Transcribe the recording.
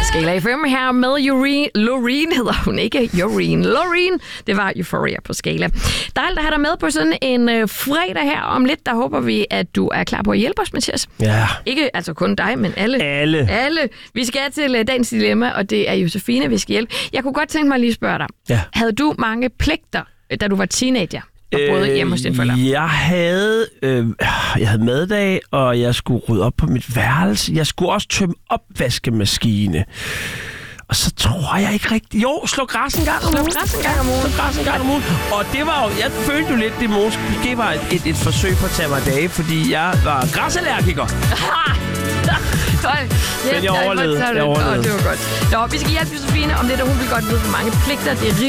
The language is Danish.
Skala FM her med Loreen hedder hun ikke. Loreen. Det var Euphoria på Skala. Dejligt at have dig med på sådan en fredag her. Om lidt, der håber vi, at du er klar på at hjælpe os, Mathias. Ja. Ikke altså kun dig, men alle. Alle. Vi skal til dagens dilemma, og det er Josefine, vi skal hjælpe. Jeg kunne godt tænke mig lige at spørge dig. Ja. Havde du mange pligter, da du var teenager? Og boede hjemme hos dine forældre? Jeg havde maddag, og jeg skulle rydde op på mit værelse. Jeg skulle også tømme opvaskemaskine. Og så tror jeg ikke rigtigt... Jo, slå græs en gang om ugen. Og det var jo... Jeg følte jo lidt, det måske var et forsøg på at tage mig dage, fordi jeg var græsallergiker. Men jeg overlevede. Det var godt. Nå, vi skal hjælpe Josefine om lidt, og hun vil godt vide, hvor mange pligter det er